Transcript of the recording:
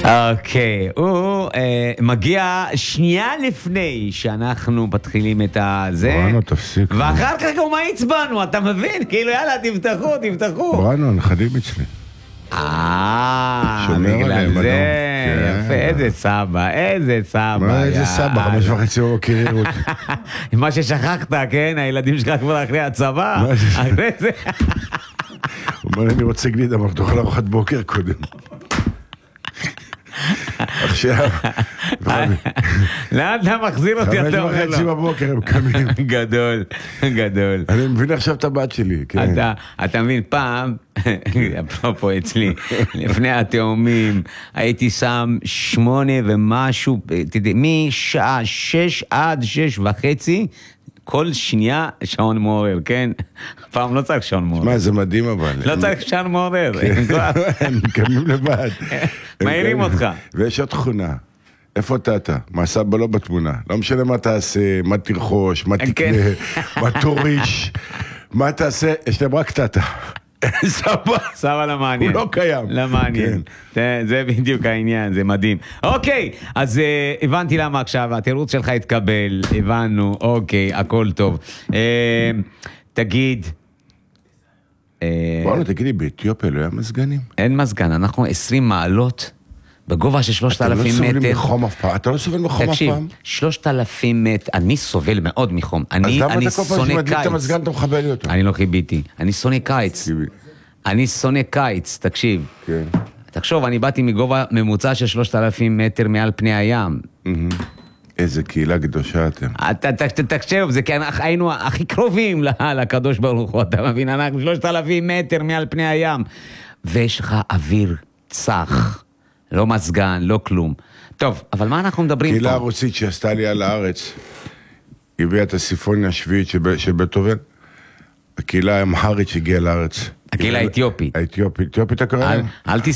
אוקיי, הוא מגיע שנייה לפני שאנחנו מתחילים את הזה. בראנו, תפסיק. ואחר כך הוא מאיץ בנו, אתה מבין? כאילו יאללה, תפתחו. בראנו, הנכדים אצלי. בגלל זה, יפה, איזה סבא. מה איזה סבא, 5:30 בבוקר ירות. מה ששכחת, כן? הילדים שלך כבר אחרי הצבא. אחרי זה. הוא אומר, אני רוצה גלידה, אבל תאכל ארוחת בוקר קודם. עכשיו, לאן אתה מחזיר אותי? 5:30 בבוקר הם קמים. גדול. אני מבין עכשיו את הבת שלי. אתה מבין, פעם, אפרופו אצלי, לפני התאומים, הייתי שם 8 ומשהו, משעה 6 עד 6:30, כל שנייה שעון מעורר, כן? פעם לא צריך שעון מעורר. מה, זה מדהים אבל. לא צריך שעון מעורר. הם קמים לבד. מעירים אותך. ויש עוד תכונה. איפה אתה? מה סבא לא בתמונה. לא משנה מה תעשה, מה תרכוש, מה תקנה, מה תוריש. מה תעשה, יש להם רק תתה. סבא לא מעניין. הוא לא קיים. לא מעניין. זה בדיוק העניין, זה מדהים. אוקיי, אז הבנתי למה עכשיו, התירוץ שלך התקבל, הבנו, אוקיי, הכל טוב. תגיד... בואו, תגידי, באתיופיה לא היה מזגנים? אין מזגן, אנחנו 20 מעלות. בגובה של 3,000 מטר. אתה לא סובל מחום אף פעם? אתה לא סובל מחום אף פעם? תקשיב, 3,000 מטר, אני סובל מאוד מחום. אז למה אתה כל פעם שונא שמדליק את קיץ. המזגן אתה מחבל לי אותו? אני לא חיביתי, אני שונא קיץ. תקשיב. כן. תחשוב, אני באתי מגובה ממוצע של 3,000 מטר מעל פני הים. איזה קהילה קדושה אתם. תקשיב, זה כי היינו הכי קרובים לקדוש ברוך הוא, אתה מבין? אנחנו 3,000 מטר מעל פני הים. ויש לך אוויר צח. לא מזגן, לא כלום. טוב, אבל מה אנחנו מדברים פה? קהילה הרוסית שעשתה לי על הארץ, הביאה את הסימפוניה השביעית של בטהובן, הקהילה האמהרית שהגיעה לארץ. הקהילה האתיופית. האתיופית, אתה קורא להם? אל